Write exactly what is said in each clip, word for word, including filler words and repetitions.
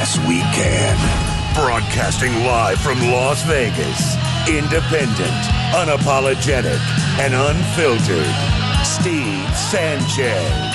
Yes, we can. Broadcasting live from Las Vegas. Independent, unapologetic, and unfiltered. Steve Sanchez.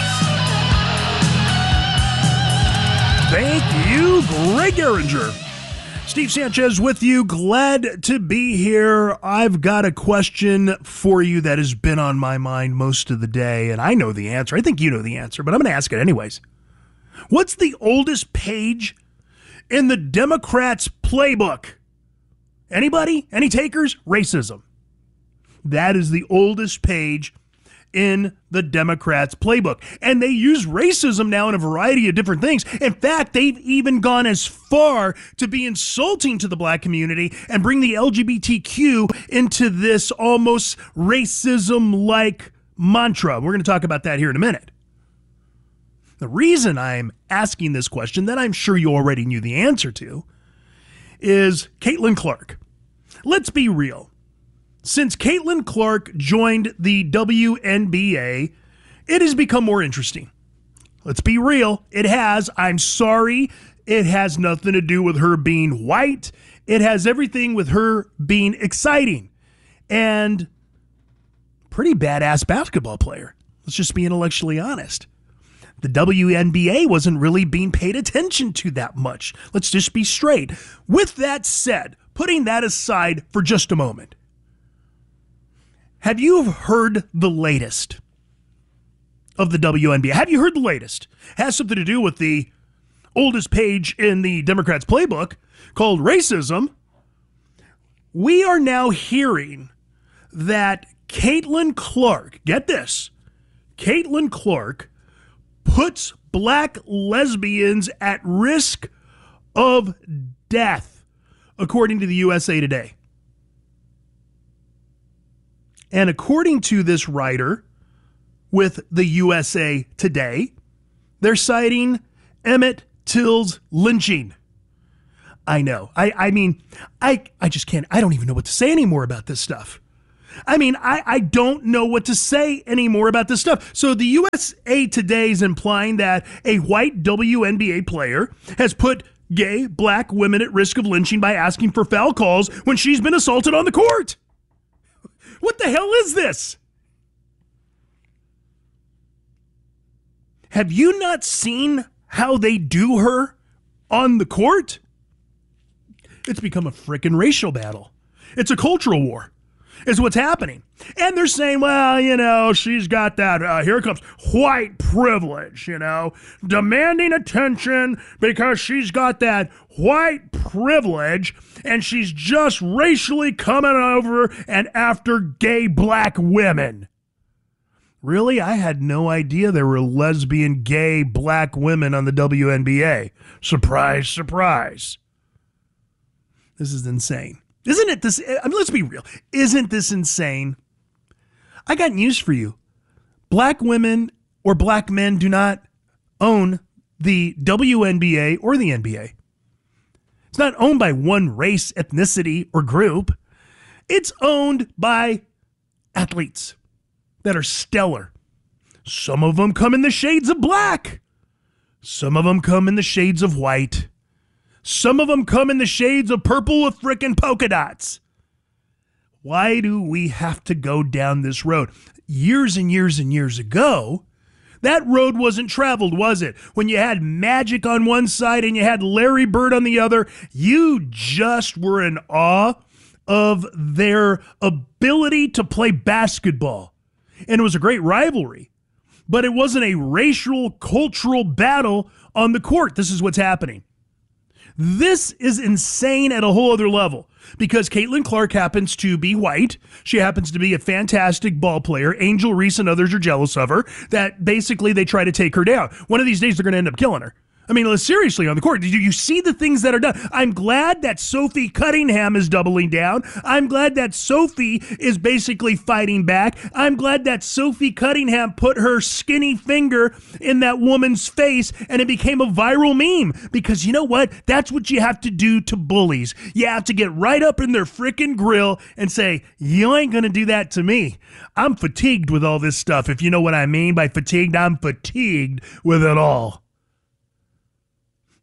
Thank you, Greg Geringer. Steve Sanchez with you. Glad to be here. I've got a question for you that has been on my mind most of the day, and I know the answer. I think you know the answer, but I'm going to ask it anyways. What's the oldest page in the Democrats' playbook? Anybody? Any takers? Racism. That is the oldest page in the Democrats' playbook. And they use racism now in a variety of different things. In fact, they've even gone as far to be insulting to the black community and bring the L G B T Q into this almost racism-like mantra. We're going to talk about that here in a minute. The reason I'm asking this question that I'm sure you already knew the answer to is Caitlin Clark. Let's be real. Since Caitlin Clark joined the W N B A, it has become more interesting. Let's be real. It has. I'm sorry. It has nothing to do with her being white. It has everything with her being exciting and pretty badass basketball player. Let's just be intellectually honest. The W N B A wasn't really being paid attention to that much. Let's just be straight. With that said, putting that aside for just a moment, have you heard the latest of the W N B A? Have you heard the latest? It has something to do with the oldest page in the Democrats' playbook called racism. We are now hearing that Caitlin Clark, get this, Caitlin Clark puts black lesbians at risk of death, according to the U S A Today. And according to this writer with the U S A Today, they're citing Emmett Till's lynching. I know. I, I mean, I, I just can't, I don't even know what to say anymore about this stuff. I mean, I, I don't know what to say anymore about this stuff. So the U S A Today is implying that a white W N B A player has put gay black women at risk of lynching by asking for foul calls when she's been assaulted on the court. What the hell is this? Have you not seen how they do her on the court? It's become a frickin' racial battle. It's a cultural war, is what's happening. And they're saying, well, you know, she's got that, uh, here comes white privilege, you know, demanding attention because she's got that white privilege and she's just racially coming over and after gay black women. Really? I had no idea there were lesbian, gay, black women on the W N B A. Surprise, surprise. This is insane. Isn't it this? I mean, let's be real. Isn't this insane? I got news for you. Black women or black men do not own the W N B A or the N B A. It's not owned by one race, ethnicity, or group. It's owned by athletes that are stellar. Some of them come in the shades of black. Some of them come in the shades of white. Some of them come in the shades of purple with frickin' polka dots. Why do we have to go down this road? Years and years and years ago, that road wasn't traveled, was it? When you had Magic on one side and you had Larry Bird on the other, you just were in awe of their ability to play basketball. And it was a great rivalry. But it wasn't a racial, cultural battle on the court. This is what's happening. This is insane at a whole other level because Caitlin Clark happens to be white. She happens to be a fantastic ball player. Angel Reese and others are jealous of her that basically they try to take her down. One of these days they're going to end up killing her. I mean, seriously, on the court, do you see the things that are done? I'm glad that Sophie Cunningham is doubling down. I'm glad that Sophie is basically fighting back. I'm glad that Sophie Cunningham put her skinny finger in that woman's face and it became a viral meme. Because you know what? That's what you have to do to bullies. You have to get right up in their frickin' grill and say, you ain't gonna do that to me. I'm fatigued with all this stuff. If you know what I mean by fatigued, I'm fatigued with it all.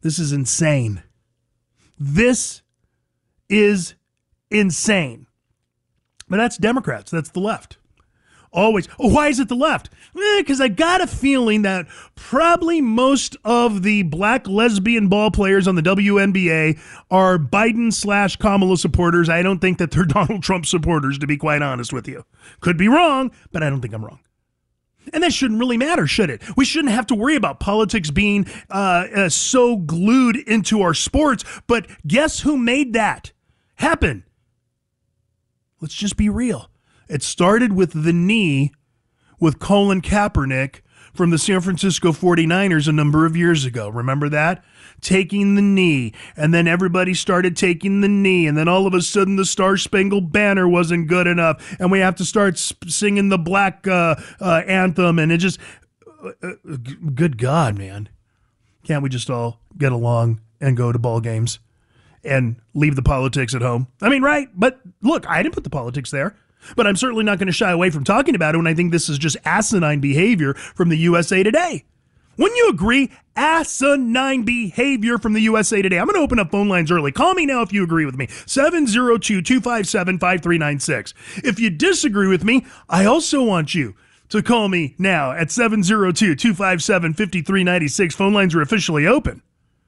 This is insane. This is insane. But that's Democrats. That's the left. Always. Oh, why is it the left? Because eh, I got a feeling that probably most of the black lesbian ball players on the W N B A are Biden slash Kamala supporters. I don't think that they're Donald Trump supporters, to be quite honest with you. Could be wrong, but I don't think I'm wrong. And that shouldn't really matter, should it? We shouldn't have to worry about politics being uh, uh, so glued into our sports. But guess who made that happen? Let's just be real. It started with the knee with Colin Kaepernick from the San Francisco forty-niners a number of years ago. Remember that? Taking the knee. And then everybody started taking the knee. And then all of a sudden the Star Spangled Banner wasn't good enough. And we have to start singing the black uh, uh, anthem. And it just, uh, uh, good God, man. Can't we just all get along and go to ball games and leave the politics at home? I mean, right? But look, I didn't put the politics there. But I'm certainly not going to shy away from talking about it when I think this is just asinine behavior from the U S A Today. Wouldn't you agree? Asinine behavior from the U S A Today. I'm going to open up phone lines early. Call me now if you agree with me. seven oh two, two five seven, five three nine six. If you disagree with me, I also want you to call me now at seven oh two, two five seven, five three nine six. Phone lines are officially open.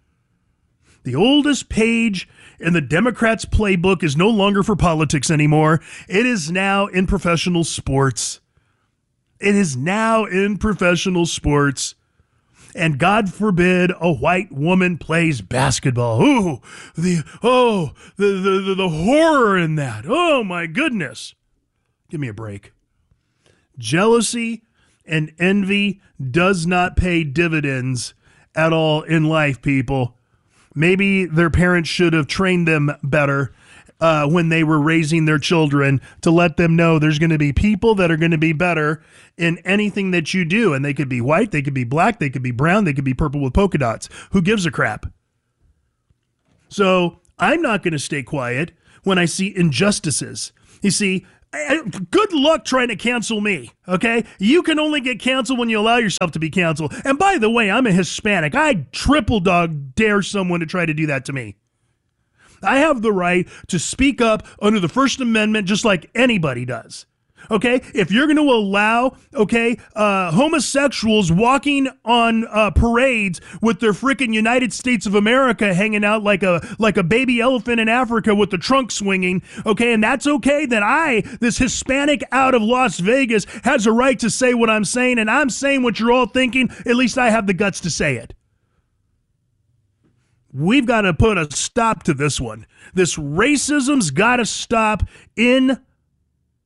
The oldest page in the Democrats' playbook is no longer for politics anymore. It is now in professional sports. It is now in professional sports. And God forbid a white woman plays basketball. Ooh, the oh, the, the, the, the horror in that. Oh, my goodness. Give me a break. Jealousy and envy does not pay dividends at all in life, people. Maybe their parents should have trained them better uh, when they were raising their children to let them know there's going to be people that are going to be better in anything that you do. And they could be white, they could be black, they could be brown, they could be purple with polka dots. Who gives a crap? So I'm not going to stay quiet when I see injustices. You see, good luck trying to cancel me, okay? You can only get canceled when you allow yourself to be canceled. And by the way, I'm a Hispanic. I triple dog dare someone to try to do that to me. I have the right to speak up under the First Amendment just like anybody does. Okay, if you're going to allow, okay, uh, homosexuals walking on uh, parades with their freaking United States of America hanging out like a like a baby elephant in Africa with the trunk swinging, okay, and that's okay, then I, this Hispanic out of Las Vegas, has a right to say what I'm saying, and I'm saying what you're all thinking. At least I have the guts to say it. We've got to put a stop to this one. This racism's got to stop in